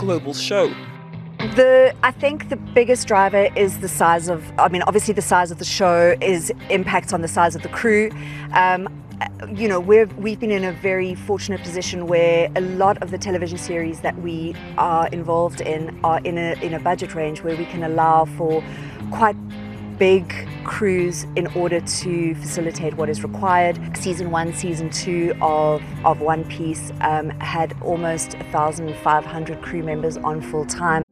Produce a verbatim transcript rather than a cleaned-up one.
global show. The, I think the biggest driver is the size of, I mean, obviously the size of the show is impacts on the size of the crew. Um, you know, we've, we've been in a very fortunate position where a lot of the television series that we are involved in are in a, in a budget range where we can allow for quite big crews in order to facilitate what is required. Season one, season two of, of One Piece um, had almost one thousand five hundred crew members on full time.